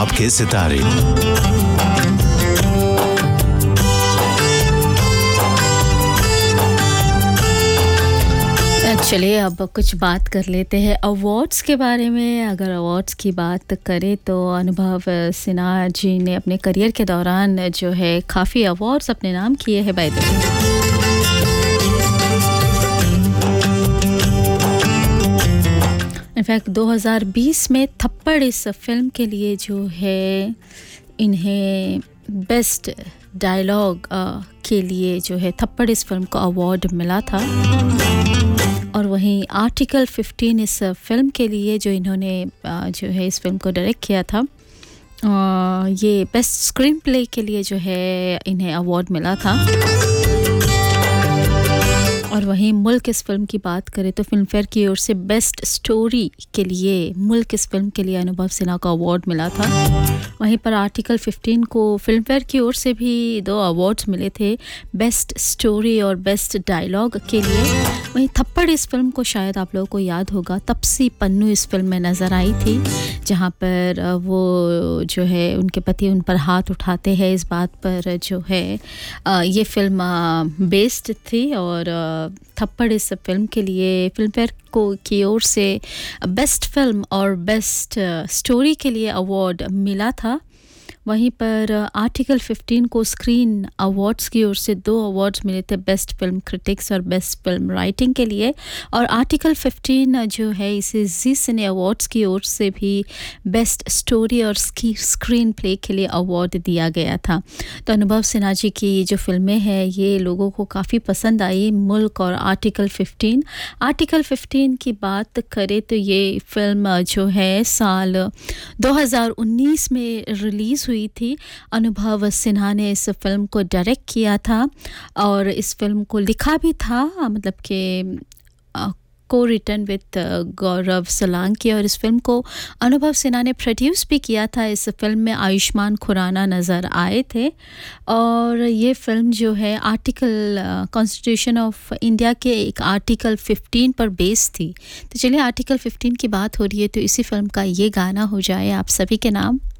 आपके सितारे। चलिए अब कुछ बात कर लेते हैं अवार्ड्स के बारे में। अगर अवार्ड्स की बात करें तो अनुभव सिन्हा जी ने अपने करियर के दौरान जो है काफ़ी अवार्ड्स अपने नाम किए हैं। बाय द वे इनफैक्ट 2020 में थप्पड़ इस फिल्म के लिए जो है इन्हें बेस्ट डायलॉग के लिए जो है थप्पड़ इस फिल्म को अवार्ड मिला था। और वहीं आर्टिकल 15 इस फिल्म के लिए जो इन्होंने जो है इस फिल्म को डायरेक्ट किया था, ये बेस्ट स्क्रीन प्ले के लिए जो है इन्हें अवार्ड मिला था। और वहीं मुल्क इस फिल्म की बात करें तो फिल्म फेयर की ओर से बेस्ट स्टोरी के लिए मुल्क इस फिल्म के लिए अनुभव सिन्हा को अवार्ड मिला था। वहीं पर आर्टिकल 15 को फिल्म फेयर की ओर से भी 2 अवार्ड्स मिले थे, बेस्ट स्टोरी और बेस्ट डायलॉग के लिए। वहीं थप्पड़ इस फिल्म को शायद आप लोगों को याद होगा, तपसी पन्नू इस फिल्म में नज़र आई थी, जहाँ पर वो जो है उनके पति उन पर हाथ उठाते हैं। इस बात पर जो है ये फिल्म बेस्ड थी। और थप्पड़ इस फिल्म के लिए फिल्म फेयर की ओर से बेस्ट फिल्म और बेस्ट स्टोरी के लिए अवार्ड मिला था। वहीं पर आर्टिकल 15 को स्क्रीन अवार्ड्स की ओर से 2 अवार्ड्स मिले थे, बेस्ट फिल्म क्रिटिक्स और बेस्ट फिल्म राइटिंग के लिए। और आर्टिकल 15 जो है इसे जी सिने अवार्ड्स की ओर से भी बेस्ट स्टोरी और स्क्रीन प्ले के लिए अवार्ड दिया गया था। तो अनुभव सिन्हा जी की जो फिल्में हैं ये लोगों को काफ़ी पसंद आई, मुल्क और आर्टिकल 15। आर्टिकल 15 की बात करें तो ये फिल्म जो है साल 2019 में रिलीज़ हुई थी। अनुभव सिन्हा ने इस फिल्म को डायरेक्ट किया था और इस फिल्म को लिखा भी था, मतलब कि को रिटर्न विद गौरव सोलंकी। और इस फिल्म को अनुभव सिन्हा ने प्रोड्यूस भी किया था। इस फिल्म में आयुष्मान खुराना नज़र आए थे। और ये फिल्म जो है आर्टिकल कॉन्स्टिट्यूशन ऑफ इंडिया के एक आर्टिकल 15 पर बेस्ड थी। तो चलिए आर्टिकल 15 की बात हो रही है तो इसी फिल्म का ये गाना हो जाए आप सभी के नाम।